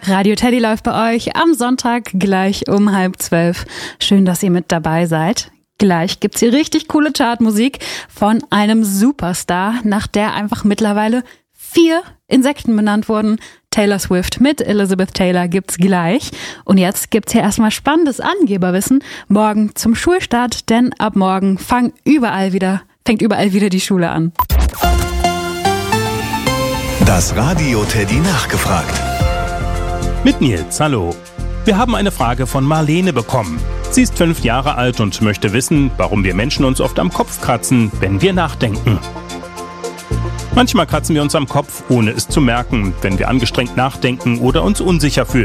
Radio Teddy läuft bei euch am Sonntag gleich um 11:30. Schön, dass ihr mit dabei seid. Gleich gibt's hier richtig coole Chartmusik von einem Superstar, nach der einfach mittlerweile 4 Insekten benannt wurden. Taylor Swift mit Elizabeth Taylor gibt's gleich. Und jetzt gibt's hier erstmal spannendes Angeberwissen morgen zum Schulstart, denn ab morgen fängt überall wieder die Schule an. Das Radio Teddy nachgefragt. Mit Nils, hallo. Wir haben eine Frage von Marlene bekommen. Sie ist 5 Jahre alt und möchte wissen, warum wir Menschen uns oft am Kopf kratzen, wenn wir nachdenken. Manchmal kratzen wir uns am Kopf, ohne es zu merken, wenn wir angestrengt nachdenken oder uns unsicher fühlen.